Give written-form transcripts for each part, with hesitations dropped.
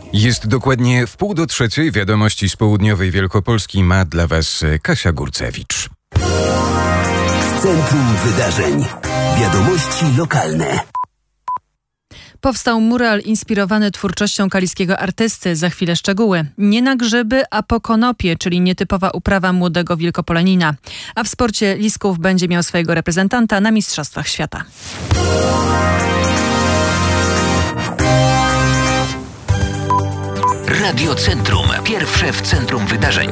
Jest dokładnie 2:30. Wiadomości z południowej Wielkopolski ma dla Was Kasia Górcewicz. W centrum wydarzeń. Wiadomości lokalne. Powstał mural inspirowany twórczością kaliskiego artysty. Za chwilę szczegóły. Nie na grzyby, a po konopie, czyli nietypowa uprawa młodego wielkopolanina. A w sporcie Lisków będzie miał swojego reprezentanta na Mistrzostwach Świata. Radio Centrum. Pierwsze w centrum wydarzeń.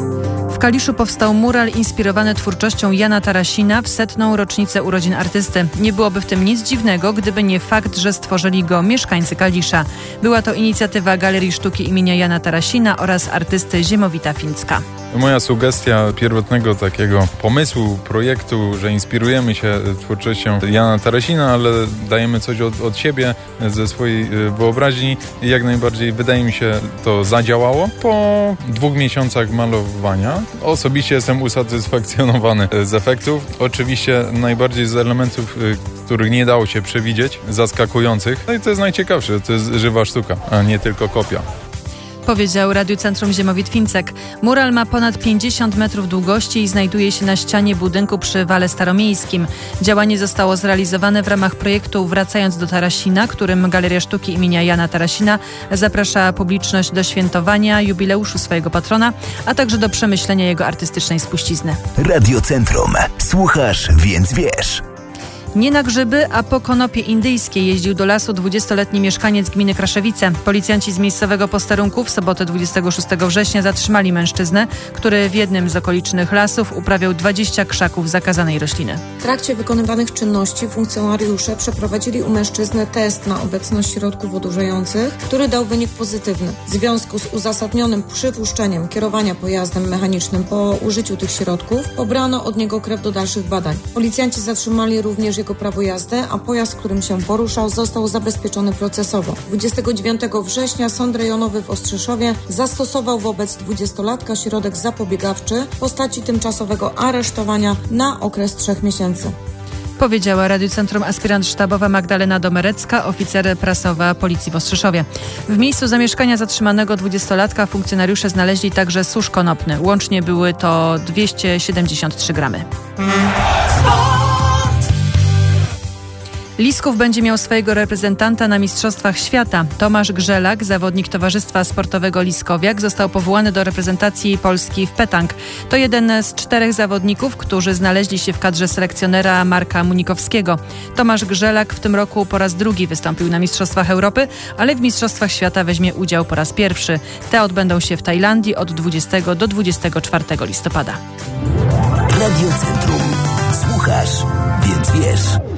W Kaliszu powstał mural inspirowany twórczością Jana Tarasina w 100. rocznicę urodzin artysty. Nie byłoby w tym nic dziwnego, gdyby nie fakt, że stworzyli go mieszkańcy Kalisza. Była to inicjatywa Galerii Sztuki imienia Jana Tarasina oraz artysty Ziemowita Fińska. Moja sugestia pierwotnego takiego pomysłu, projektu, że inspirujemy się twórczością Jana Tarasina, ale dajemy coś od siebie, ze swojej wyobraźni. I jak najbardziej, wydaje mi się, to zadziałało. Po 2 miesiącach malowania osobiście jestem usatysfakcjonowany z efektów. Oczywiście najbardziej z elementów, których nie dało się przewidzieć, zaskakujących. No i to jest najciekawsze, to jest żywa sztuka, a nie tylko kopia. Powiedział Radiu Centrum Ziemowit Fińcek. Mural ma ponad 50 metrów długości i znajduje się na ścianie budynku przy Wale Staromiejskim. Działanie zostało zrealizowane w ramach projektu Wracając do Tarasina, którym Galeria Sztuki imienia Jana Tarasina zaprasza publiczność do świętowania jubileuszu swojego patrona, a także do przemyślenia jego artystycznej spuścizny. Radio Centrum. Słuchasz, więc wiesz. Nie na grzyby, a po konopie indyjskie jeździł do lasu 20-letni mieszkaniec gminy Kraszewice. Policjanci z miejscowego posterunku w sobotę 26 września zatrzymali mężczyznę, który w jednym z okolicznych lasów uprawiał 20 krzaków zakazanej rośliny. W trakcie wykonywanych czynności funkcjonariusze przeprowadzili u mężczyzny test na obecność środków odurzających, który dał wynik pozytywny. W związku z uzasadnionym przypuszczeniem kierowania pojazdem mechanicznym po użyciu tych środków pobrano od niego krew do dalszych badań. Policjanci zatrzymali również jego prawo jazdy, a pojazd, którym się poruszał, został zabezpieczony procesowo. 29 września Sąd Rejonowy w Ostrzyszowie zastosował wobec 20-latka środek zapobiegawczy w postaci tymczasowego aresztowania na okres 3 miesięcy. Powiedziała Radiu Centrum aspirant sztabowa Magdalena Domerecka, oficer prasowa Policji w Ostrzyszowie. W miejscu zamieszkania zatrzymanego 20-latka funkcjonariusze znaleźli także susz konopny. Łącznie były to 273 gramy. Lisków będzie miał swojego reprezentanta na Mistrzostwach Świata. Tomasz Grzelak, zawodnik Towarzystwa Sportowego Liskowiak, został powołany do reprezentacji Polski w petank. To jeden z 4 zawodników, którzy znaleźli się w kadrze selekcjonera Marka Munikowskiego. Tomasz Grzelak w tym roku po raz drugi wystąpił na Mistrzostwach Europy, ale w Mistrzostwach Świata weźmie udział po raz pierwszy. Te odbędą się w Tajlandii od 20 do 24 listopada. Radio Centrum. Słuchasz, więc wiesz.